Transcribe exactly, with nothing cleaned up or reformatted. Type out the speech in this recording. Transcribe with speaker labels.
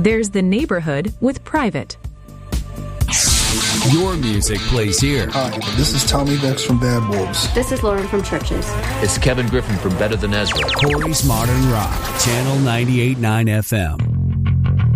Speaker 1: There's the neighborhood with private.
Speaker 2: Your music plays here.
Speaker 3: Hi, this is Tommy Vex from Bad Wolves.
Speaker 4: This is Lauren from Churches.
Speaker 5: It's Kevin Griffin from Better Than Ezra.
Speaker 2: Corey's Modern Rock, Channel ninety-eight point nine F M.